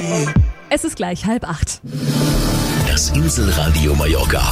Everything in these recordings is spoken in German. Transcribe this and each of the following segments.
Es ist gleich 7:30. Das Inselradio Mallorca.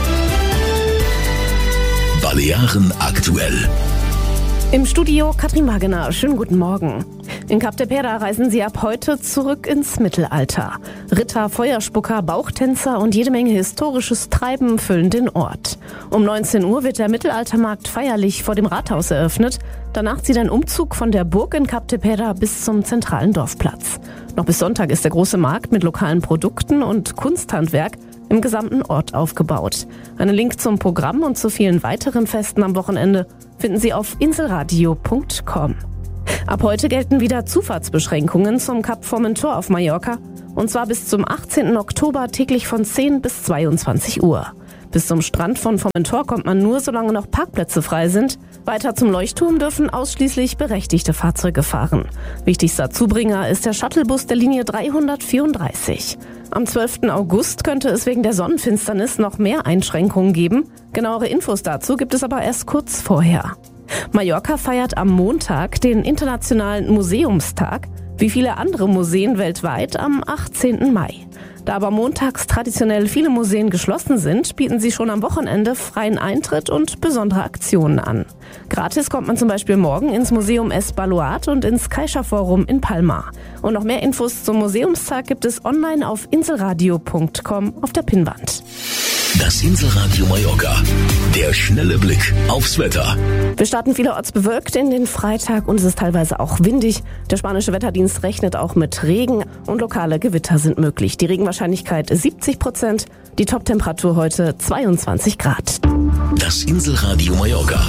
Balearen aktuell. Im Studio Katrin Wagener. Schönen guten Morgen. In Capdepera reisen sie ab heute zurück ins Mittelalter. Ritter, Feuerspucker, Bauchtänzer und jede Menge historisches Treiben füllen den Ort. Um 19 Uhr wird der Mittelaltermarkt feierlich vor dem Rathaus eröffnet. Danach zieht ein Umzug von der Burg in Capdepera bis zum zentralen Dorfplatz. Noch bis Sonntag ist der große Markt mit lokalen Produkten und Kunsthandwerk im gesamten Ort aufgebaut. Einen Link zum Programm und zu vielen weiteren Festen am Wochenende finden Sie auf inselradio.com. Ab heute gelten wieder Zufahrtsbeschränkungen zum Kap Formentor auf Mallorca. Und zwar bis zum 18. Oktober täglich von 10 bis 22 Uhr. Bis zum Strand von Formentor kommt man nur, solange noch Parkplätze frei sind. Weiter zum Leuchtturm dürfen ausschließlich berechtigte Fahrzeuge fahren. Wichtigster Zubringer ist der Shuttlebus der Linie 334. Am 12. August könnte es wegen der Sonnenfinsternis noch mehr Einschränkungen geben. Genauere Infos dazu gibt es aber erst kurz vorher. Mallorca feiert am Montag den Internationalen Museumstag, wie viele andere Museen weltweit am 18. Mai. Da aber montags traditionell viele Museen geschlossen sind, bieten sie schon am Wochenende freien Eintritt und besondere Aktionen an. Gratis kommt man zum Beispiel morgen ins Museum Es Baluart und ins Caixa Forum in Palma. Und noch mehr Infos zum Museumstag gibt es online auf inselradio.com auf der Pinnwand. Das Inselradio Mallorca. Der schnelle Blick aufs Wetter. Wir starten vielerorts bewölkt in den Freitag und es ist teilweise auch windig. Der spanische Wetterdienst rechnet auch mit Regen und lokale Gewitter sind möglich. Die Regenwahrscheinlichkeit 70%, die Toptemperatur heute 22 Grad. Das Inselradio Mallorca.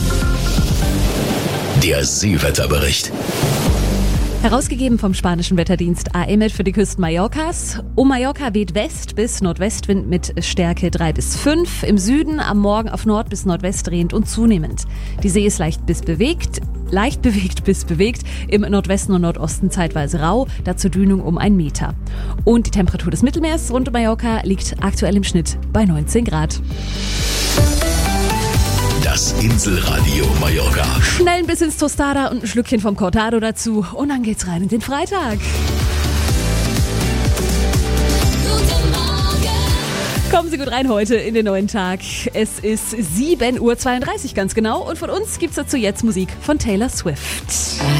Der Seewetterbericht. Herausgegeben vom spanischen Wetterdienst AEMET für die Küsten Mallorcas. Um Mallorca weht West- bis Nordwestwind mit Stärke 3 bis 5. Im Süden am Morgen auf Nord- bis Nordwest drehend und zunehmend. Die See ist leicht bewegt bis bewegt. Im Nordwesten und Nordosten zeitweise rau, dazu Dünung um 1 Meter. Und die Temperatur des Mittelmeers rund um Mallorca liegt aktuell im Schnitt bei 19 Grad. Das Inselradio Mallorca. Schnell ein bisschen Tostada und ein Schlückchen vom Cortado dazu. Und dann geht's rein in den Freitag. Guten Morgen. Kommen Sie gut rein heute in den neuen Tag. Es ist 7:32 Uhr ganz genau. Und von uns gibt's dazu jetzt Musik von Taylor Swift.